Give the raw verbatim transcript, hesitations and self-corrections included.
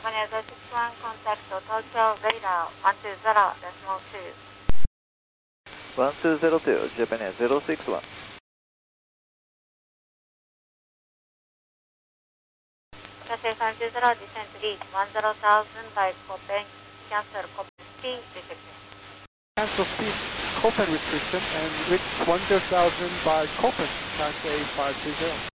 Japanese zero six one, contact Tokyo radar one two zero decimal two. one two zero two, Japanese zero six one. Taisei three two zero, descent reach one zero thousand by Copen, cancel Copen speed restriction. Cancel speed Copen restriction and reach one zero thousand by Copen, Taisei five two zero.